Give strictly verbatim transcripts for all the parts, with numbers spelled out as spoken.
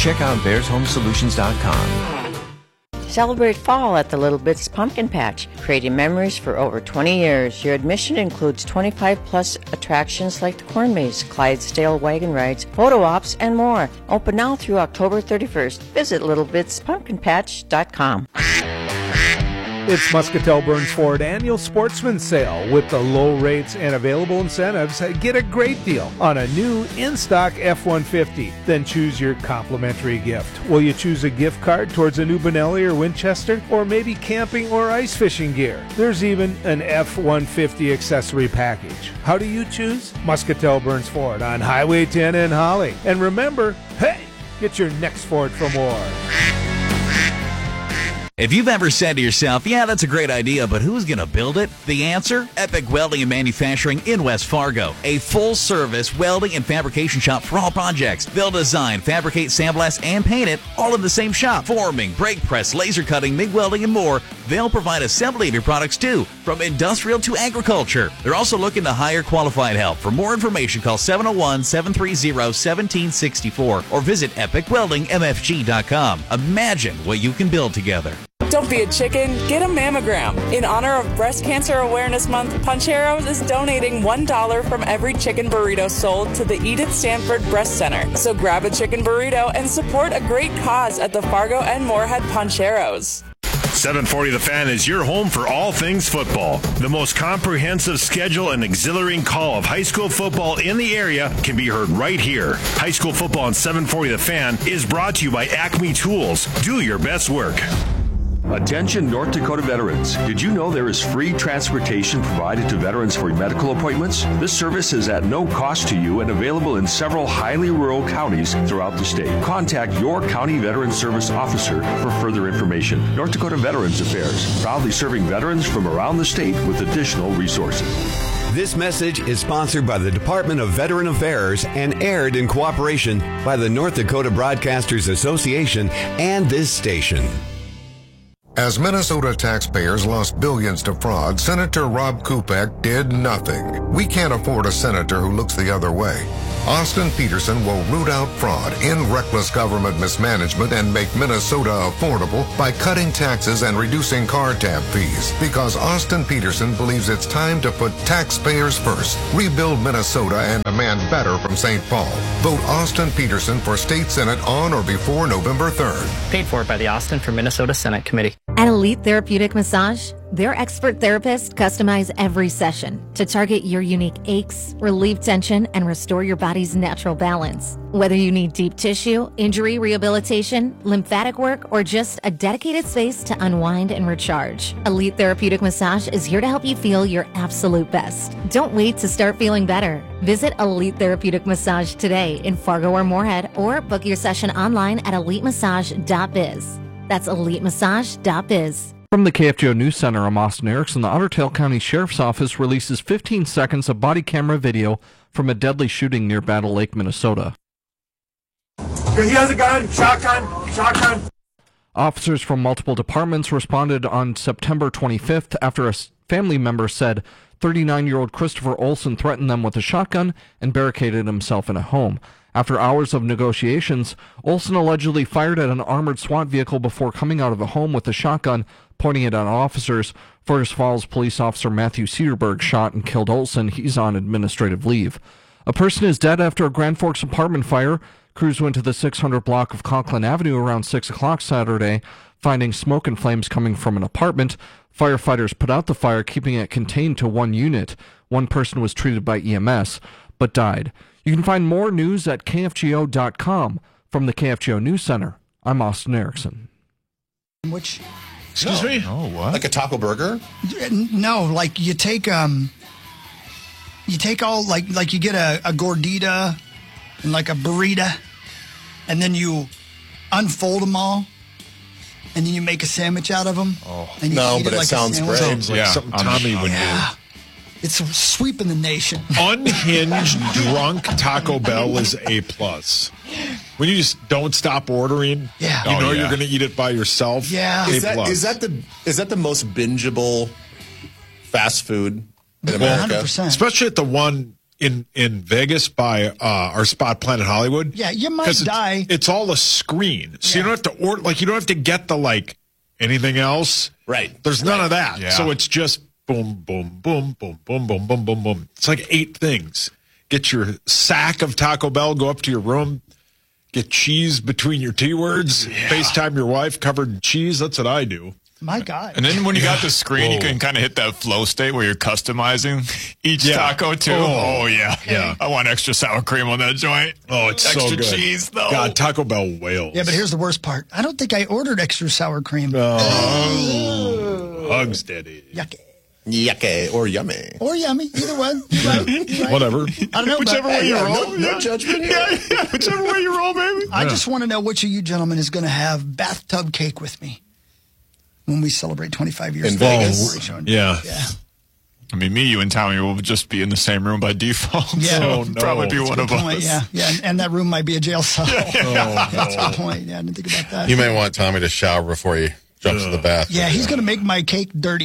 check out bears home solutions dot com. Celebrate fall at the Little Bits Pumpkin Patch, creating memories for over twenty years. Your admission includes twenty-five plus attractions like the Corn Maze, Clydesdale wagon rides, photo ops, and more. Open now through October thirty-first. Visit little bits pumpkin patch dot com. It's Muscatel Burns Ford Annual Sportsman Sale. With the low rates and available incentives, get a great deal on a new in-stock F one fifty. Then choose your complimentary gift. Will you choose a gift card towards a new Benelli or Winchester, or maybe camping or ice fishing gear? There's even an F one fifty accessory package. How do you choose? Muscatel Burns Ford on Highway ten in Holly. And remember, hey, get your next Ford from Ward. If you've ever said to yourself, yeah, that's a great idea, but who's going to build it? The answer? Epic Welding and Manufacturing in West Fargo. A full-service welding and fabrication shop for all projects. They'll design, fabricate, sandblast, and paint it all in the same shop. Forming, brake press, laser cutting, MIG welding, and more. They'll provide assembly of your products, too, from industrial to agriculture. They're also looking to hire qualified help. For more information, call seven oh one, seven three zero, one seven six four or visit epic welding m f g dot com. Imagine what you can build together. Don't be a chicken, get a mammogram. In honor of Breast Cancer Awareness Month, Puncheros is donating one dollar from every chicken burrito sold to the Edith Stanford Breast Center. So grab a chicken burrito and support a great cause at the Fargo and Moorhead Puncheros. seven forty The Fan is your home for all things football. The most comprehensive schedule and exhilarating call of high school football in the area can be heard right here. High school football on seven forty The Fan is brought to you by Acme Tools. Do your best work. Attention North Dakota veterans. Did you know there is free transportation provided to veterans for medical appointments? This service is at no cost to you and available in several highly rural counties throughout the state. Contact your county veteran service officer for further information. North Dakota Veterans Affairs, proudly serving veterans from around the state with additional resources. This message is sponsored by the Department of Veteran Affairs and aired in cooperation by the North Dakota Broadcasters Association and this station. As Minnesota taxpayers lost billions to fraud, Senator Rob Kupek did nothing. We can't afford a senator who looks the other way. Austin Peterson will root out fraud, end reckless government mismanagement, and make Minnesota affordable by cutting taxes and reducing car tab fees. Because Austin Peterson believes it's time to put taxpayers first. Rebuild Minnesota and demand better from Saint Paul. Vote Austin Peterson for State Senate on or before November third. Paid for by the Austin for Minnesota Senate Committee. At Elite Therapeutic Massage, their expert therapists customize every session to target your unique aches, relieve tension, and restore your body's natural balance. Whether you need deep tissue, injury rehabilitation, lymphatic work, or just a dedicated space to unwind and recharge, Elite Therapeutic Massage is here to help you feel your absolute best. Don't wait to start feeling better. Visit Elite Therapeutic Massage today in Fargo or Moorhead, or book your session online at elite massage dot biz. That's elite massage dot biz. From the K F G O News Center, I'm Austin Erickson. The Otter Tail County Sheriff's Office releases fifteen seconds of body camera video from a deadly shooting near Battle Lake, Minnesota. He has a gun, shotgun, shotgun. Officers from multiple departments responded on September twenty-fifth after a family member said thirty-nine-year-old Christopher Olson threatened them with a shotgun and barricaded himself in a home. After hours of negotiations, Olson allegedly fired at an armored SWAT vehicle before coming out of the home with a shotgun, pointing it at officers. Fergus Falls police officer Matthew Cedarberg shot and killed Olson. He's on administrative leave. A person is dead after a Grand Forks apartment fire. Crews went to the six hundred block of Conklin Avenue around six o'clock Saturday, finding smoke and flames coming from an apartment. Firefighters put out the fire, keeping it contained to one unit. One person was treated by E M S, but died. You can find more news at K F G O dot com. From the K F G O News Center, I'm Austin Erickson. Which, excuse no. me? Oh, what? Like a taco burger? No, like you take um, you take all like like you get a, a gordita and like a burrito, and then you unfold them all, and then you make a sandwich out of them. Oh, and you no, eat but it, it like sounds great. Sounds like yeah, something Tommy would yeah. do. It's sweeping the nation. Unhinged drunk Taco Bell is A plus. When you just don't stop ordering, yeah. you oh, know yeah. you're going to eat it by yourself. Yeah, A is that, plus. is that the is that the most bingeable fast food in America? one hundred percent. Especially at the one in in Vegas by uh, our spot, Planet Hollywood. Yeah, you might 'Cause it's, die. It's all a screen, so Yeah. you don't have to order. Like you don't have to get the like anything else. Right. There's none of that. Yeah. So it's just boom, boom, boom, boom, boom, boom, boom, boom, boom. It's like eight things. Get your sack of Taco Bell. Go up to your room. Get cheese between your T words. Yeah. FaceTime your wife covered in cheese. That's what I do. My God. And then when you got the screen, Whoa. you can kind of hit that flow state where you're customizing each Yeah. taco too. Oh. Oh, yeah. Yeah. I want extra sour cream on that joint. Oh, it's extra so good. cheese, though. God, Taco Bell whales. Yeah, but here's the worst part. I don't think I ordered extra sour cream. Oh, hugs, Daddy. Yucky. Yucky or yummy. Or yummy. Either one. You're right. You're right. Whatever. I don't know. Whichever but, way you Yeah, roll. no, no judgment here. Yeah, yeah, whichever way you roll, baby. I just want to know which of you gentlemen is going to have bathtub cake with me when we celebrate twenty-five years In of Vegas? Operation. Yeah. Yeah. I mean, me, you, and Tommy will just be in the same room by default. Yeah. So Oh, no. probably be That's one Good of point. us. Yeah, yeah, and, and that room might be a jail cell. Oh, That's a good point. Yeah, I didn't think about that. You may want Tommy to shower before he jumps in the bath. Yeah, he's going to make my cake dirty.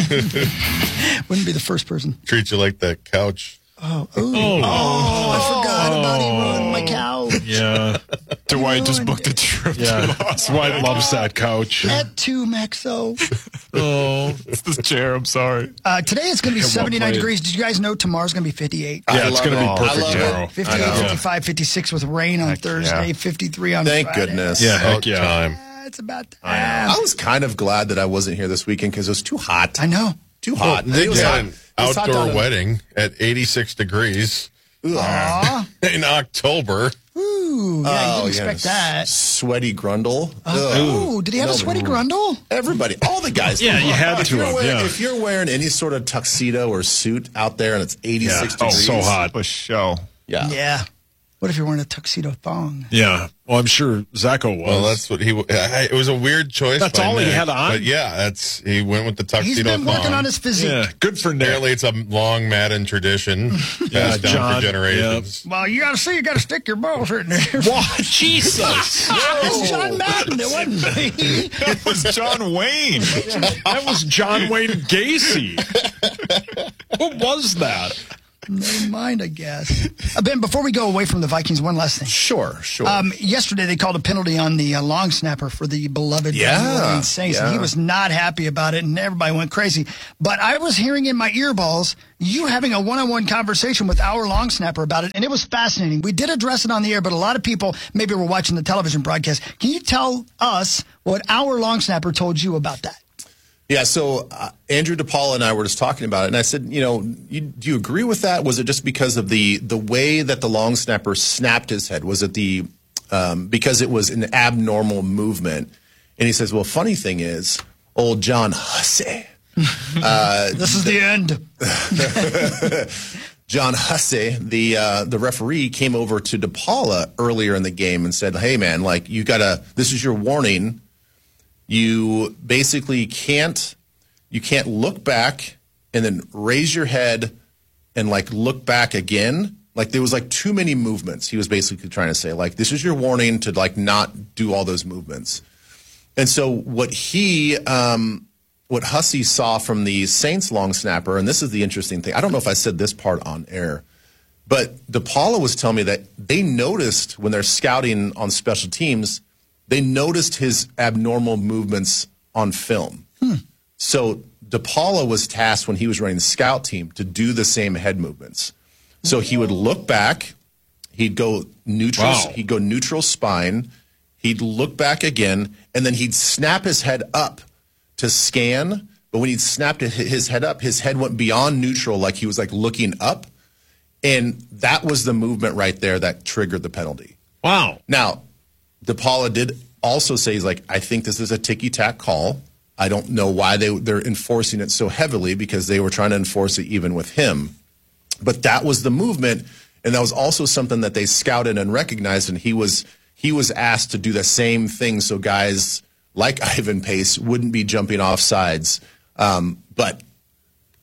Wouldn't be the first person. Treat you like that couch. Oh, ooh. oh, I forgot about he ruined my couch. Yeah. Dwight just booked a trip Yeah. to Las Dwight Vegas. loves that couch. At two, Maxo. Oh. It's the chair. I'm sorry. Uh, today it's going to be Yeah, well seventy-nine played. degrees. Did you guys know tomorrow's going to be fifty-eight? Yeah, I it's love going to it. be I perfect love it. tomorrow. fifty-eight, I know. fifty-five, fifty-six with rain on Thursday, yeah. fifty-three on Thank Friday. goodness. Yeah, heck About yeah. time. Uh, It's about I time. was kind of glad that I wasn't here this weekend because it was too hot. I know. Too hot. They It was did hot. an It was hot outdoor down in- wedding at eighty-six degrees Aw. in October. Ooh, yeah, you Oh, didn't yeah, expect that. Sweaty Grundle. Oh, Ugh. did he have a sweaty grundle? Everybody, all the guys. Yeah, you had if to You're have, wearing, yeah. If you're wearing any sort of tuxedo or suit out there and it's eighty-six Yeah. Oh, degrees. so hot. For show. Yeah. Yeah. What if you're wearing a tuxedo thong? Yeah. Well, I'm sure Zacho was. Well, that's what he. I- It was a weird choice. That's by all he Nick, had on? But yeah, that's he went with the tuxedo. He's been working thong. on his physique. yeah. Good for Nick. Apparently, it's a long Madden tradition Yeah, passed down John, for generations. Well, you got to see, you got to stick your balls right in there. What? Jesus. It's John Madden, it wasn't me. It was John Wayne. That was John Wayne Gacy. What was that? Never mind, I guess. Uh, Ben, before we go away from the Vikings, one last thing. Sure, sure. Um, yesterday, they called a penalty on the uh, long snapper for the beloved Yeah, New Orleans Saints, and he yeah. was not happy about it, and everybody went crazy. But I was hearing in my earballs you having a one-on-one conversation with our long snapper about it, and it was fascinating. We did address it on the air, but a lot of people maybe were watching the television broadcast. Can you tell us what our long snapper told you about that? Yeah, so uh, Andrew DePaula and I were just talking about it, and I said, you know, you, do you agree with that? Was it just because of the the way that the long snapper snapped his head? Was it the um, because it was an abnormal movement? And he says, well, funny thing is, old John Hussey. Uh, This is the end. John Hussey, the uh, the referee, came over to DePaula earlier in the game and said, hey, man, like, you got to, this is your warning. You basically can't you can't look back and then raise your head and like look back again. Like there was like too many movements. He was basically trying to say like this is your warning to like not do all those movements. And so what he um, what Hussey saw from the Saints long snapper, and this is the interesting thing. I don't know if I said this part on air, but DePaula was telling me that they noticed when they're scouting on special teams. They noticed his abnormal movements on film. Hmm. So DePaula was tasked when he was running the scout team to do the same head movements. So he would look back, he'd go neutral, Wow. he'd go neutral spine, he'd look back again, and then he'd snap his head up to scan. But when he'd snapped his head up, his head went beyond neutral, like he was like looking up, and that was the movement right there that triggered the penalty. Wow. Now, DePaula did also say, he's like, I think this is a ticky-tack call. I don't know why they, they're enforcing it so heavily because they were trying to enforce it even with him. But that was the movement, and that was also something that they scouted and recognized, and he was he was asked to do the same thing so guys like Ivan Pace wouldn't be jumping off sides. Um, but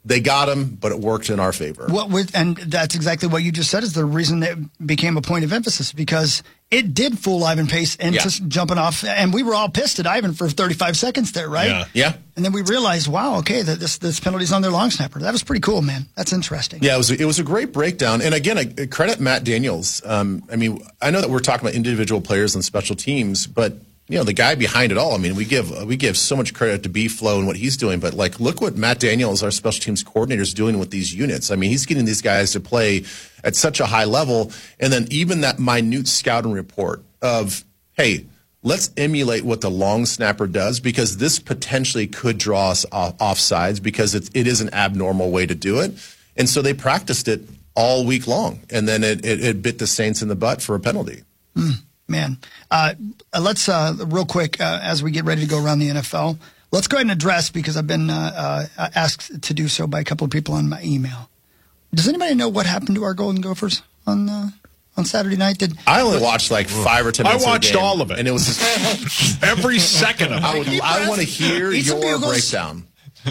they got him, but it worked in our favor. What with, and that's exactly what you just said is the reason it became a point of emphasis, because it did fool Ivan Pace into Yeah. jumping off, and we were all pissed at Ivan for thirty-five seconds there, right? Yeah. Yeah. And then we realized, wow, okay, that this this penalty's on their long snapper. That was pretty cool, man. That's interesting. Yeah, it was it was a great breakdown. And again, I credit Matt Daniels. Um, I mean, I know that we're talking about individual players and special teams, but you know, the guy behind it all. I mean, we give we give so much credit to B-Flow and what he's doing, but like, look what Matt Daniels, our special teams coordinator, is doing with these units. I mean, he's getting these guys to play at such a high level, and then even that minute scouting report of, hey, let's emulate what the long snapper does, because this potentially could draw us off offsides because it, it is an abnormal way to do it. And so they practiced it all week long, and then it, it, it bit the Saints in the butt for a penalty. Mm, man, uh, let's uh, real quick uh, as we get ready to go around the N F L, let's go ahead and address, because I've been uh, uh, asked to do so by a couple of people on my email. Does anybody know what happened to our Golden Gophers on uh, on Saturday night? Did I only watched like five or ten minutes I watched of the game, all of it. and it was just every second of it. I, would, I want to hear Eat some your bugles. breakdown.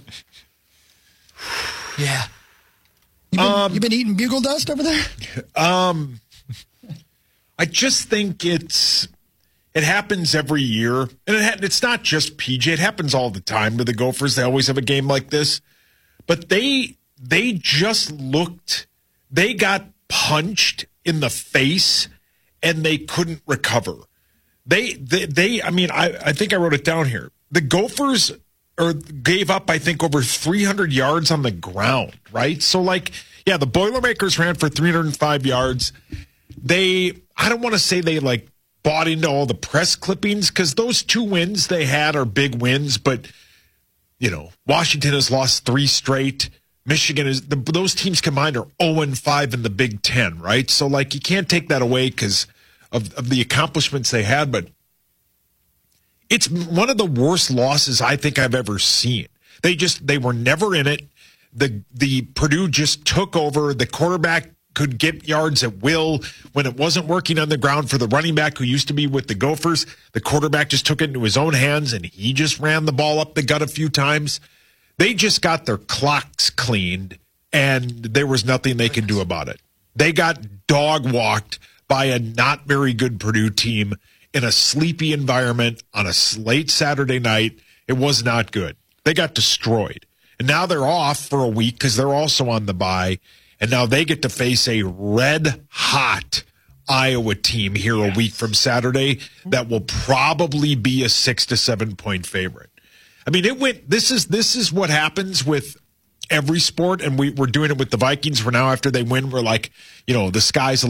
Yeah. You been, Um, you been eating bugle dust over there? Um, I just think it's it happens every year, and it ha- it's not just P J. It happens all the time to the Gophers. They always have a game like this, but they they just looked. They got punched in the face, and they couldn't recover. They they, they I mean, I, I think I wrote it down here. The Gophers or gave up, I think, over three hundred yards on the ground, right? So, like, yeah, the Boilermakers ran for three hundred five yards. They, I don't want to say they, like, bought into all the press clippings, because those two wins they had are big wins, but, you know, Washington has lost three straight. Michigan is, the, those teams combined are oh and five in the Big Ten, right? So, like, you can't take that away because of, of the accomplishments they had, but it's one of the worst losses I think I've ever seen. They just, they were never in it. The, the Purdue just took over. The quarterback could get yards at will when it wasn't working on the ground for the running back who used to be with the Gophers. The quarterback just took it into his own hands, and he just ran the ball up the gut a few times. They just got their clocks cleaned, and there was nothing they could do about it. They got dog walked by a not very good Purdue team in a sleepy environment on a late Saturday night. It was not good. They got destroyed. And now they're off for a week because they're also on the bye. And now they get to face a red-hot Iowa team here yes. a week from Saturday that will probably be a six to seven point favorite. I mean, it went. This is this is what happens with every sport, and we, we're doing it with the Vikings. For now, after they win, we're like, you know, the sky's the